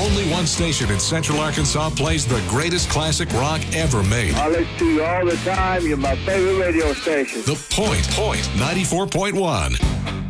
only one station in Central Arkansas plays the greatest classic rock ever made. I listen to you all the time. You're my favorite radio station. The Point 94.1.